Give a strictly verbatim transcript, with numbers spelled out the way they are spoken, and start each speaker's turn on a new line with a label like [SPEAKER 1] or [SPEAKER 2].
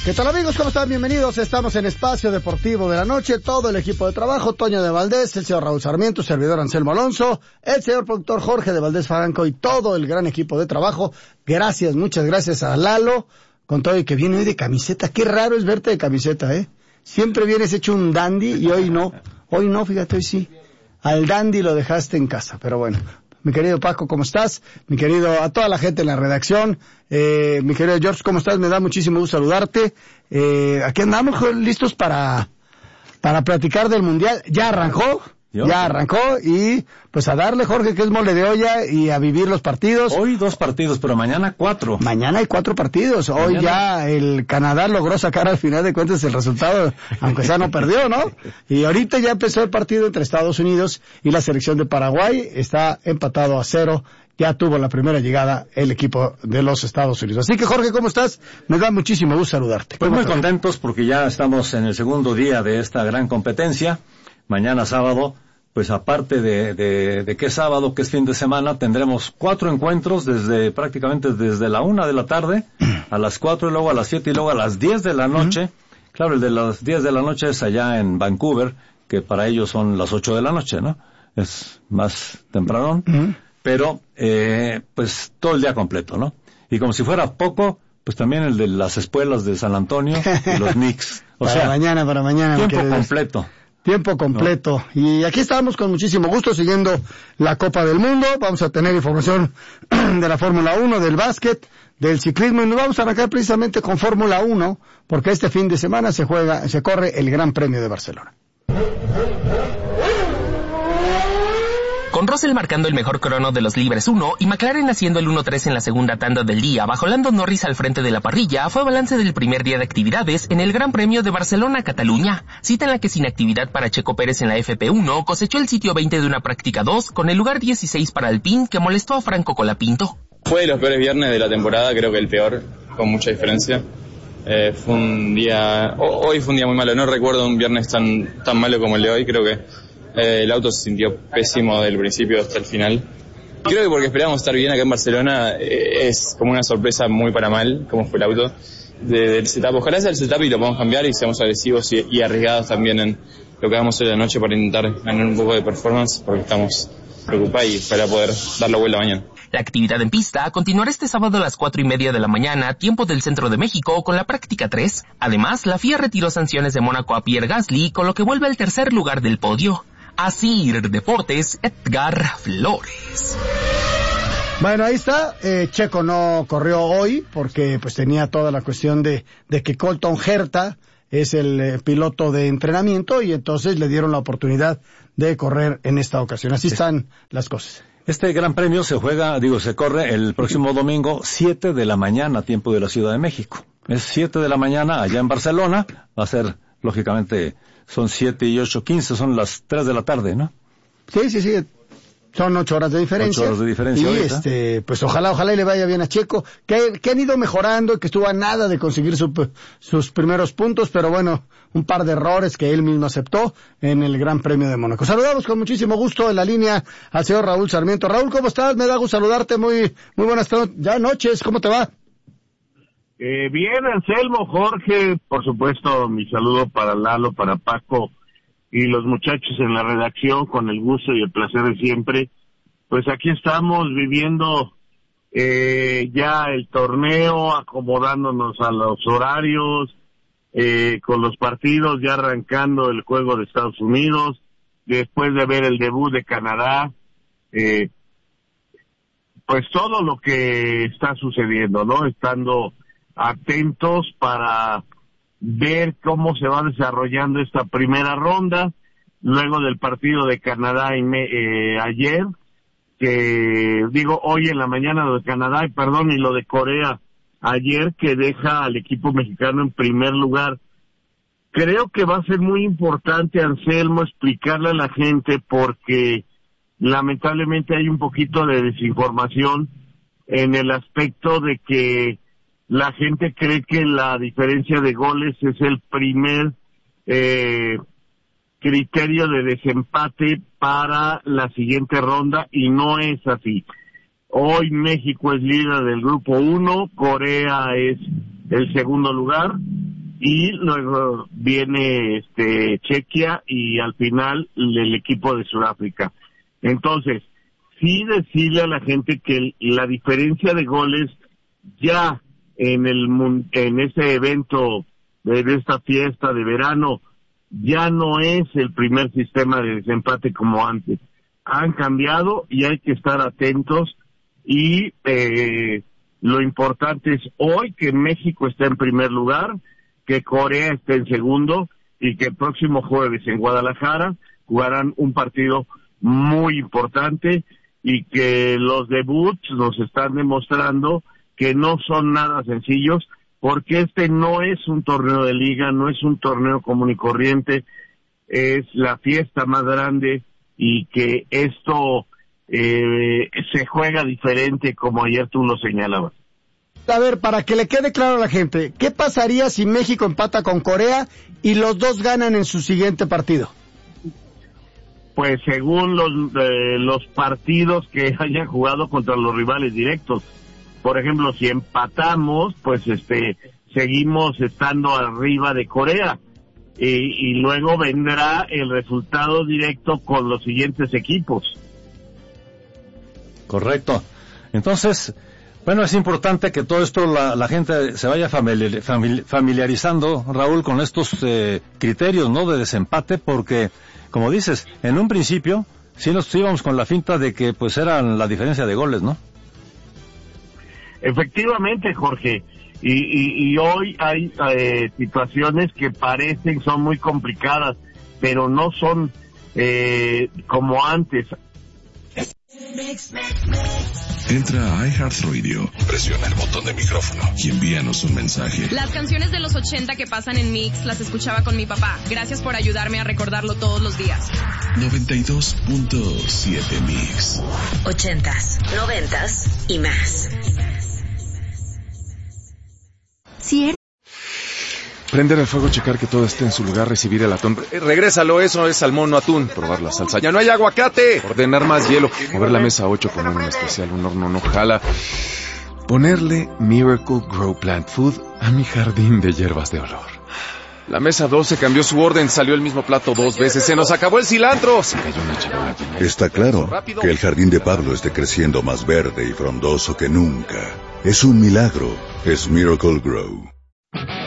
[SPEAKER 1] ¿Qué tal, amigos? ¿Cómo están? Bienvenidos. Estamos en Espacio Deportivo de la Noche. Todo el equipo de trabajo, Toño de Valdés, el señor Raúl Sarmiento, servidor Anselmo Alonso, el señor productor Jorge de Valdés Franco y todo el gran equipo de trabajo. Gracias, muchas gracias a Lalo, con todo el que viene hoy de camiseta. Qué raro es verte de camiseta, ¿eh? Siempre vienes hecho un dandy y hoy no. Hoy no, fíjate, hoy sí. Al dandy lo dejaste en casa, pero bueno. Mi querido Paco, ¿cómo estás? Mi querido, a toda la gente en la redacción, eh, mi querido George, ¿cómo estás? Me da muchísimo gusto saludarte. Eh, aquí andamos listos para, para platicar del Mundial. Ya arrancó, ¿Yo? ya arrancó y pues a darle, Jorge, que es mole de olla y a vivir los partidos.
[SPEAKER 2] Hoy dos partidos, pero mañana cuatro.
[SPEAKER 1] Mañana hay cuatro partidos. Hoy mañana... ya el Canadá logró sacar al final de cuentas el resultado, aunque sea no perdió, ¿no? Y ahorita ya empezó el partido entre Estados Unidos y la selección de Paraguay. Está empatado a cero. Ya tuvo la primera llegada el equipo de los Estados Unidos. Así que, Jorge, ¿cómo estás? Me da muchísimo gusto saludarte.
[SPEAKER 2] Pues muy contentos porque ya estamos en el segundo día de esta gran competencia. Mañana sábado, pues aparte de, de, de que es sábado, que es fin de semana, tendremos cuatro encuentros desde prácticamente desde la una de la tarde a las cuatro y luego a las siete y luego a las diez de la noche. Uh-huh. Claro, el de las diez de la noche es allá en Vancouver, que para ellos son las ocho de la noche, ¿no? Es más temprano. Uh-huh. Pero, eh, pues, todo el día completo, ¿no? Y como si fuera poco, pues también el de las espuelas de San Antonio y los Knicks. O
[SPEAKER 1] para
[SPEAKER 2] sea,
[SPEAKER 1] mañana, para mañana.
[SPEAKER 2] Tiempo completo.
[SPEAKER 1] Tiempo completo. ¿No? Y aquí estamos con muchísimo gusto siguiendo la Copa del Mundo. Vamos a tener información de la Fórmula uno, del básquet, del ciclismo. Y nos vamos a arrancar precisamente con Fórmula uno, porque este fin de semana se juega, se corre el Gran Premio de Barcelona.
[SPEAKER 3] Con Russell marcando el mejor crono de los libres uno y McLaren haciendo el uno tres en la segunda tanda del día, bajo Lando Norris al frente de la parrilla, fue balance del primer día de actividades en el Gran Premio de Barcelona-Cataluña, cita en la que sin actividad para Checo Pérez en la F P uno, cosechó el sitio veinte de una práctica dos, con el lugar dieciséis para Alpine, que molestó a Franco Colapinto.
[SPEAKER 4] Fue de los peores viernes de la temporada, creo que el peor, con mucha diferencia. Eh, fue un día, hoy fue un día muy malo, no recuerdo un viernes tan, tan malo como el de hoy, creo que Eh, el auto se sintió pésimo del principio hasta el final. Creo que porque esperábamos estar bien acá en Barcelona, eh, es como una sorpresa muy para mal, como fue el auto de, del setup. Ojalá sea el setup y lo podamos cambiar y seamos agresivos y, y arriesgados también en lo que hagamos hoy de la noche para intentar ganar un poco de performance, porque estamos preocupados y para poder dar la vuelta mañana.
[SPEAKER 3] La actividad en pista continuará este sábado a las cuatro y media de la mañana, tiempo del centro de México, con la práctica tres. Además, la F I A retiró sanciones de Mónaco a Pierre Gasly, con lo que vuelve al tercer lugar del podio. Asir Deportes, Edgar Flores.
[SPEAKER 1] Bueno, ahí está. Eh, Checo no corrió hoy porque pues tenía toda la cuestión de, de que Colton Herta es el eh, piloto de entrenamiento y entonces le dieron la oportunidad de correr en esta ocasión. Así están las cosas.
[SPEAKER 2] Este gran premio se juega, digo, se corre el próximo domingo, siete de la mañana, tiempo de la Ciudad de México. Es siete de la mañana allá en Barcelona. Va a ser, lógicamente, son siete y ocho, quince, son las tres de la tarde, ¿no?
[SPEAKER 1] Sí, sí, sí. Son ocho horas de diferencia.
[SPEAKER 2] Ocho horas de diferencia
[SPEAKER 1] Y
[SPEAKER 2] ahorita.
[SPEAKER 1] este, pues ojalá, ojalá y le vaya bien a Checo, que, que han ido mejorando, que estuvo a nada de conseguir su, sus primeros puntos, pero bueno, un par de errores que él mismo aceptó en el Gran Premio de Mónaco. Saludamos con muchísimo gusto en la línea al señor Raúl Sarmiento. Raúl, ¿cómo estás? Me da gusto saludarte. Muy, muy buenas no- ya noches. ¿Cómo te va?
[SPEAKER 5] Eh, bien, Anselmo, Jorge, por supuesto, mi saludo para Lalo, para Paco y los muchachos en la redacción, con el gusto y el placer de siempre. Pues aquí estamos viviendo eh, ya el torneo, acomodándonos a los horarios, eh, con los partidos, ya arrancando el juego de Estados Unidos, después de ver el debut de Canadá, eh, pues todo lo que está sucediendo, ¿no? Estando atentos para ver cómo se va desarrollando esta primera ronda, luego del partido de Canadá y me, eh, ayer, que digo hoy en la mañana lo de Canadá, y perdón, y lo de Corea ayer, que deja al equipo mexicano en primer lugar. Creo que va a ser muy importante, Anselmo, explicarle a la gente, porque lamentablemente hay un poquito de desinformación en el aspecto de que la gente cree que la diferencia de goles es el primer eh, criterio de desempate para la siguiente ronda, y no es así. Hoy México es líder del grupo uno, Corea es el segundo lugar, y luego viene este Chequia y al final el equipo de Sudáfrica. Entonces, sí decirle a la gente que la diferencia de goles ya en el en ese evento de, de esta fiesta de verano ya no es el primer sistema de desempate como antes. Han cambiado y hay que estar atentos y eh, lo importante es hoy que México está en primer lugar, que Corea esté en segundo y que el próximo jueves en Guadalajara jugarán un partido muy importante y que los debuts nos están demostrando que no son nada sencillos porque este no es un torneo de liga, no es un torneo común y corriente, es la fiesta más grande y que esto eh, se juega diferente como ayer tú lo señalabas.
[SPEAKER 1] A ver, para que le quede claro a la gente, ¿qué pasaría si México empata con Corea y los dos ganan en su siguiente partido?
[SPEAKER 5] Pues según los eh, los partidos que hayan jugado contra los rivales directos. Por ejemplo, si empatamos, pues este seguimos estando arriba de Corea y, y luego vendrá el resultado directo con los siguientes equipos.
[SPEAKER 2] Correcto. Entonces, bueno, es importante que todo esto la, la gente se vaya familiar, familiarizando, Raúl, con estos eh, criterios, ¿no?, de desempate, porque, como dices, en un principio sí nos íbamos con la finta de que pues eran la diferencia de goles, ¿no?
[SPEAKER 5] Efectivamente, Jorge, y, y, y hoy hay eh, situaciones que parecen, son muy complicadas, pero no son eh, como antes.
[SPEAKER 6] Entra a iHeartRadio, presiona el botón de micrófono y envíanos un mensaje.
[SPEAKER 7] Las canciones de los ochenta que pasan en Mix las escuchaba con mi papá. Gracias por ayudarme a recordarlo todos los días.
[SPEAKER 6] noventa y dos punto siete Mix.
[SPEAKER 8] Ochentas, noventas y más.
[SPEAKER 9] Cierto.
[SPEAKER 10] Prender el fuego, checar que todo esté en su lugar, recibir el atún. Eh, regrésalo, eso es salmón, no atún. Probar la salsa. ¡Ya no hay aguacate! Ordenar más hielo. Mover la mesa ocho, poner un especial, un horno no jala. Ponerle Miracle Grow Plant Food a mi jardín de hierbas de olor. La mesa doce cambió su orden, salió el mismo plato dos veces. ¡Se nos acabó el cilantro! Se cayó una charola llena.
[SPEAKER 11] Está claro que el jardín de Pablo esté creciendo más verde y frondoso que nunca. Es un milagro. Es Miracle Grow.